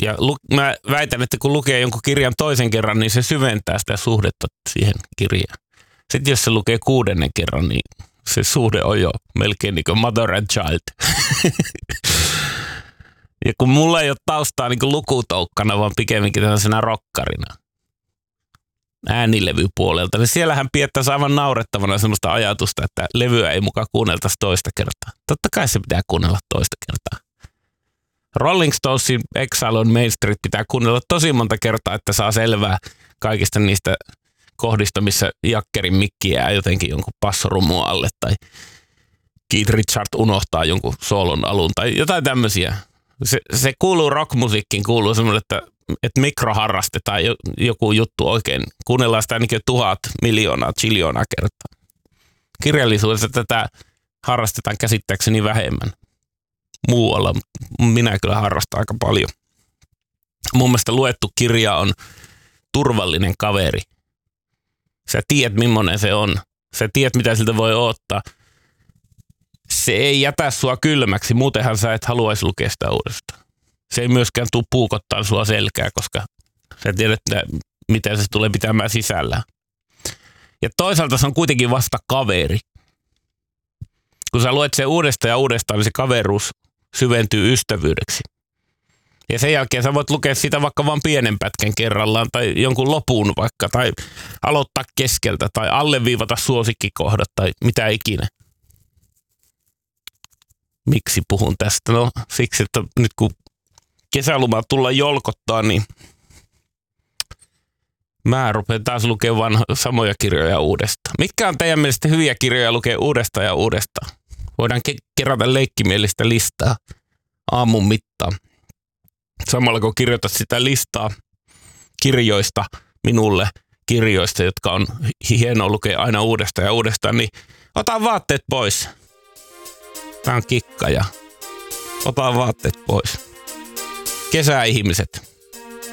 Ja mä väitän, että kun lukee jonkun kirjan toisen kerran, niin se syventää sitä suhdetta siihen kirjaan. Sitten jos se lukee 6. kerran, niin se suhde on jo melkein niin kuin mother and child. Ja kun mulla ei ole taustaa niin kuin lukutoukkana, vaan pikemminkin tällaisena rokkarina äänilevypuolelta, niin siellähän piettäisi aivan naurettavana semmoista ajatusta, että levyä ei mukaan kuunneltaisi toista kertaa. Totta kai se pitää kuunnella toista kertaa. Rolling Stonesin Exile on Main Street pitää kuunnella tosi monta kertaa, että saa selvää kaikista niistä kohdista, missä jakkerin mikki jää jotenkin jonkun passorummun alle tai Keith Richard unohtaa jonkun soolon alun tai jotain tämmöisiä. Se kuuluu rockmusiikkiin, kuuluu semmoinen, että mikroharrastetaan joku juttu oikein. Kuunnellaan sitä niin kuin 1000, miljoonaa, chiljoonaa kertaa. Kirjallisuudessa tätä harrastetaan käsittääkseni vähemmän. Muualla minä kyllä harrastan aika paljon. Mun mielestä luettu kirja on turvallinen kaveri. Sä tiedät, millainen se on. Sä tiedät, mitä siltä voi odottaa. Se ei jätä sua kylmäksi, muutenhan sä et haluaisi lukea sitä uudestaan. Se ei myöskään tule puukottaa sua selkää, koska sä tiedät, miten se tulee pitämään sisällään. Ja toisaalta se on kuitenkin vasta kaveri. Kun sä luet sen uudestaan ja uudestaan, niin se kaveruus syventyy ystävyydeksi. Ja sen jälkeen sä voit lukea sitä vaikka vain pienen pätkän kerrallaan tai jonkun lopun vaikka, tai aloittaa keskeltä, tai alleviivata suosikkikohdat, tai mitä ikinä. Miksi puhun tästä? No siksi, että nyt kun kesälomaa tulla jolkottaa, niin mä rupean taas lukemaan samoja kirjoja uudestaan. Mitkä on teidän mielestä hyviä kirjoja lukea uudestaan ja uudestaan? Voidaan kerätä leikkimielistä listaa aamun mittaan. Samalla kun kirjoitat sitä listaa kirjoista minulle, kirjoista, jotka on hienoa lukea aina uudestaan ja uudestaan, niin ota vaatteet pois. Tää on kikka ja ota vaatteet pois. Kesäihmiset.